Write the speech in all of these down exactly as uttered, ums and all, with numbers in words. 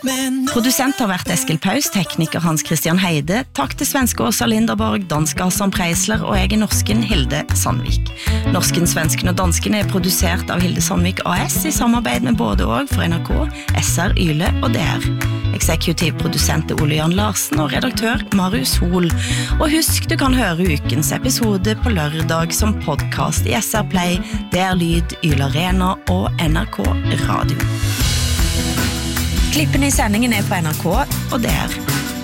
Produsent har vært Eskil Paus, tekniker Hans Christian Heide, takk til svenske Åsa Linderborg, danske Hassan Preisler og jeg er norsken Hilde Sandvik. Norsken, svensken og dansken er produsert av Hilde Sandvik A S i samarbeid med både og for N R K, S R, Yle og D R. Eksekutiv produsent er Ole Jan Larsen og redaktør Marius Hol. Og husk, du kan høre ukens episode på lørdag som podcast i S R Play, D R Lyd, Yle Arena og N R K Radio. Klippene i sendingen er på N R K og D R.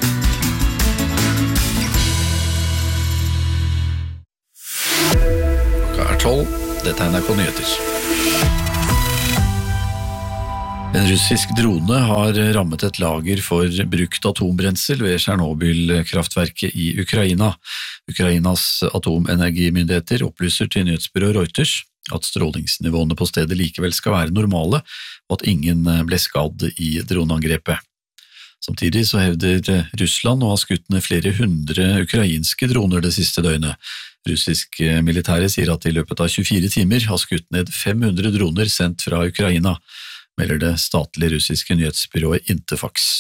Klokka er tolv, dette er N R K Nyheter. En russisk drone har rammet et lager for brukt atombrensel ved Tsjernobyl-kraftverket i Ukraina. Ukrainas atomenergimyndigheter opplyser til nyhetsbyrå Reuters at strålingsnivåene på stedet likevel skal være normale, og at ingen ble skadd i droneangrepet. Samtidig så hevder Russland å ha skutt ned flere hundre ukrainske droner det siste døgnet. Russisk militære sier at i løpet av tjuefire timer har skutt ned fem hundre droner sendt fra Ukraina, melder det statlige russiske nyhetsbyrået Interfax.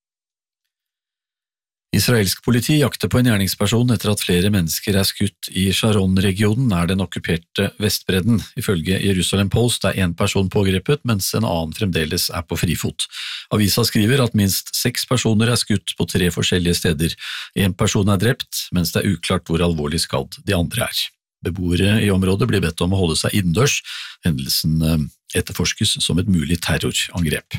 Israelsk politi jakter på en gjerningsperson etter at flere mennesker er skutt i Sharon-regionen nær den okkuperte Vestbredden. Ifølge Jerusalem Post er en person pågrepet, mens en annen fremdeles er på frifot. Avisa skriver at minst seks personer er skutt på tre forskjellige steder. En person er drept, mens det er uklart hvor alvorlig skadd de andre er. Beboere i området blir bedt om å holde seg innendørs. Hendelsen etterforskes som et mulig terrorangrep.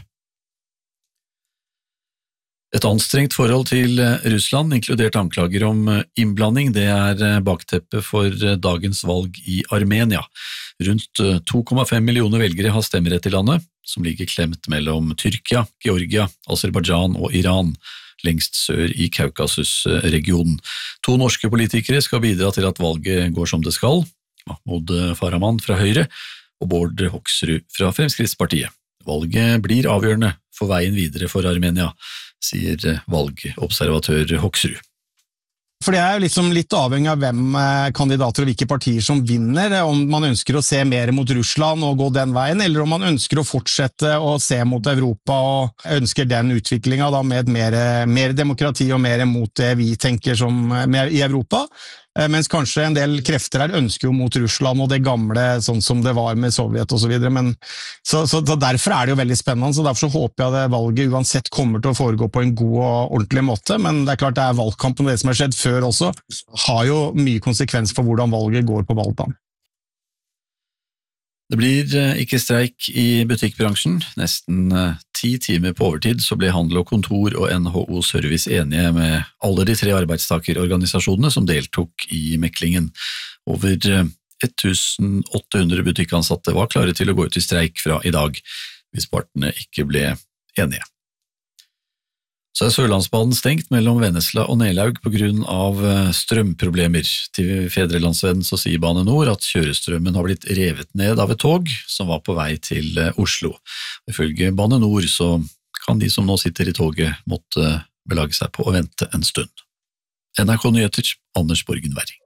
Et anstrengt forhold til Russland, inkludert anklager om innblanding, det er bakteppet for dagens valg i Armenia. Rundt to komma fem millioner velgere har stemmerett i landet, som ligger klemt mellom Tyrkia, Georgia, Aserbajdsjan og Iran, lengst sør i Kaukasus-regionen. To norske politikere skal bidra til at valget går som det skal, Mahmoud Farahman fra Høyre og Bård Hoksrud fra Fremskrittspartiet. Valget blir avgjørende for veien videre for Armenia, sier valgobservatør Hoksrud. For det er jo liksom litt avhengig av hvem kandidater og hvilke partier som vinner, om man ønsker å se mer mot Russland og gå den veien, eller om man ønsker å fortsette å se mot Europa og ønsker den utviklingen da med mer, mer demokrati og mer mot det vi tenker som i Europa. Mens kanskje en del krefter her ønsker jo mot Russland og det gamle, sånn som det var med Sovjet og så videre, men så, så, så derfor er det jo veldig spennende, så derfor så håper jeg at valget uansett kommer til å foregå på en god og ordentlig måte, men det er klart det er valgkampen og det som har skjedd før også, har jo mye konsekvens for hvordan valget går på valgdagen. Det blir ikke streik i butikkbransjen. Nesten ti timer på overtid så ble Handel og Kontor og N H O Service enige med alle de tre arbeidstakerorganisasjonene som deltok i meklingen. Over tusen åtte hundre butikkansatte var klare til å gå ut i streik fra i dag, hvis partene ikke ble enige. Så er Sørlandsbanen stengt mellom Vennesla og Nelaug på grunn av strømproblemer. Til Fedrelandsvennen så sier Bane Nor at kjørestrømmen har blitt revet ned av et tog som var på vei til Oslo. Ifølge Bane Nor så kan de som nå sitter i toget måtte belage seg på å vente en stund. N R K Nyheter, Anders Borgen Werring.